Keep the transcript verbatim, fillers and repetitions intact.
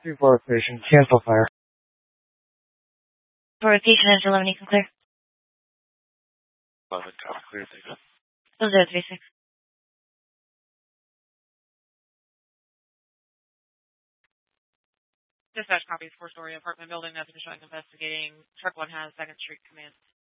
three four station. Cancel fire. For location engine eleven, you can clear. eleven, copy, clear, take it. Oh, zero three six. Dispatch copies four-story apartment building. Nothing showing investigating. Truck one has Second Street command.